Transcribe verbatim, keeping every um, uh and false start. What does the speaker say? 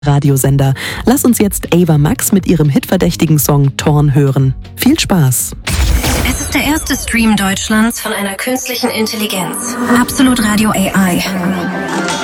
Radiosender. Lass uns jetzt Ava Max mit ihrem hitverdächtigen Song Torn hören. Viel Spaß! Es ist der erste Stream Deutschlands von einer künstlichen Intelligenz. Absolut Radio A I.